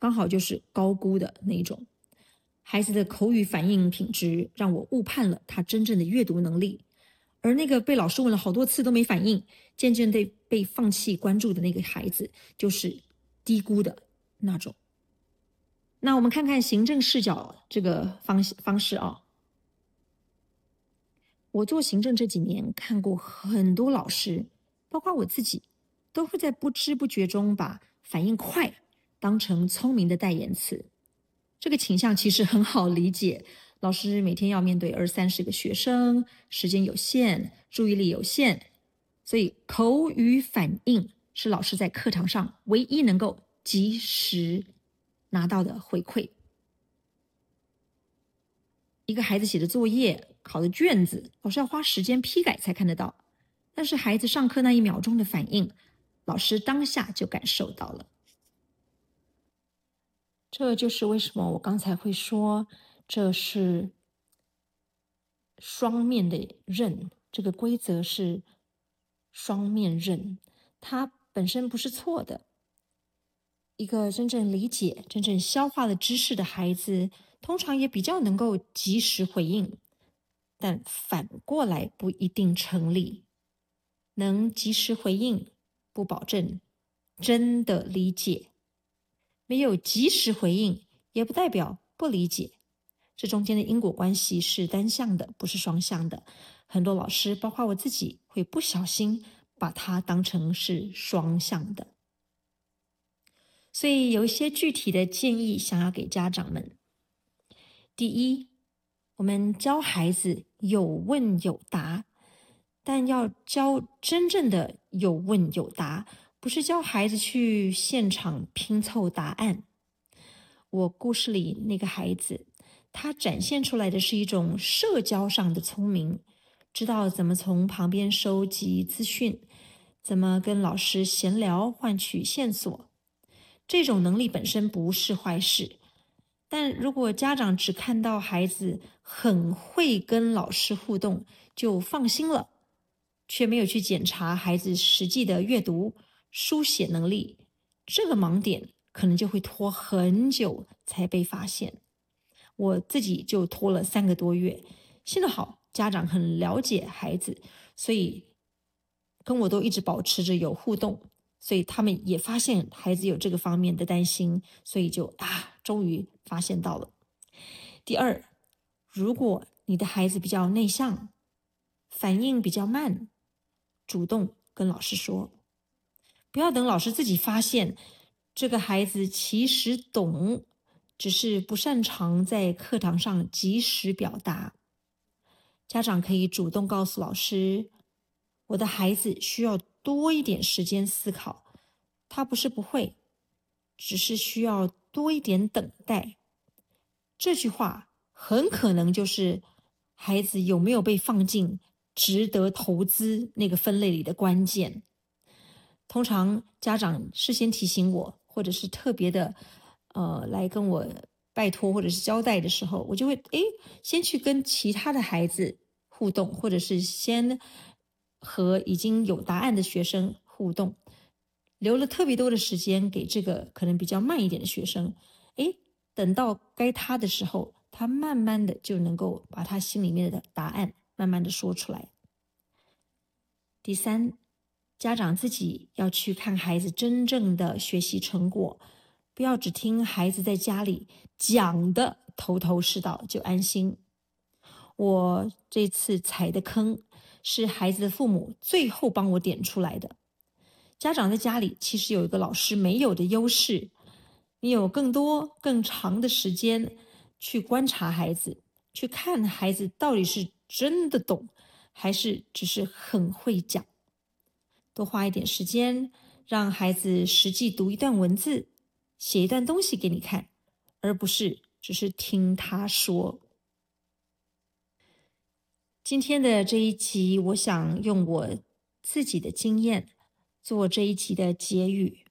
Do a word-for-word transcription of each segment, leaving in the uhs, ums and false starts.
刚好就是高估的那一种。孩子的口语反应品质让我误判了他真正的阅读能力，而那个被老师问了好多次都没反应，渐渐地被放弃关注的那个孩子，就是低估的那种。那我们看看行政视角这个方方式啊。我做行政这几年，看过很多老师，包括我自己，都会在不知不觉中把反应快当成聪明的代言词。这个倾向其实很好理解，老师每天要面对二三十个学生，时间有限，注意力有限，所以口语反应是老师在课堂上唯一能够及时拿到的回馈。一个孩子写的作业、考的卷子，老师要花时间批改才看得到，但是孩子上课那一秒钟的反应，老师当下就感受到了。这就是为什么我刚才会说，这是双面的刃，这个规则是双面刃，它本身不是错的。一个真正理解、真正消化了知识的孩子，通常也比较能够及时回应，但反过来不一定成立。能及时回应，不保证真的理解；没有及时回应，也不代表不理解。这中间的因果关系是单向的，不是双向的。很多老师，包括我自己，会不小心把它当成是双向的。所以有一些具体的建议想要给家长们。第一，我们教孩子有问有答，但要教真正的有问有答，不是教孩子去现场拼凑答案。我故事里那个孩子，他展现出来的是一种社交上的聪明，知道怎么从旁边收集资讯，怎么跟老师闲聊换取线索。这种能力本身不是坏事，但如果家长只看到孩子很会跟老师互动就放心了，却没有去检查孩子实际的阅读、书写能力，这个盲点可能就会拖很久才被发现。我自己就拖了三个多月，幸好家长很了解孩子，所以跟我都一直保持着有互动，所以他们也发现孩子有这个方面的担心，所以就啊，终于发现到了。第二，如果你的孩子比较内向，反应比较慢，主动跟老师说，不要等老师自己发现这个孩子其实懂，只是不擅长在课堂上及时表达。家长可以主动告诉老师，我的孩子需要多一点时间思考，他不是不会，只是需要多一点等待。这句话很可能就是孩子有没有被放进值得投资那个分类里的关键。通常家长事先提醒我，或者是特别的呃来跟我拜托或者是交代的时候，我就会诶先去跟其他的孩子互动，或者是先和已经有答案的学生互动，留了特别多的时间给这个可能比较慢一点的学生。诶等到该他的时候，他慢慢的就能够把他心里面的答案慢慢的说出来。第三，家长自己要去看孩子真正的学习成果，不要只听孩子在家里讲的头头是道就安心。我这次踩的坑是孩子的父母最后帮我点出来的。家长在家里其实有一个老师没有的优势，你有更多更长的时间去观察孩子，去看孩子到底是真的懂，还是只是很会讲。多花一点时间，让孩子实际读一段文字，写一段东西给你看，而不是只是听他说。今天的这一集，我想用我自己的经验做这一集的结语。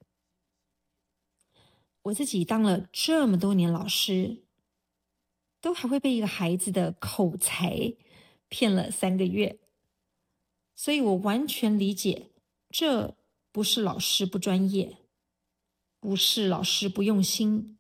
我自己当了这么多年老师，都还会被一个孩子的口才骗了三个月，所以我完全理解，这不是老师不专业，不是老师不用心，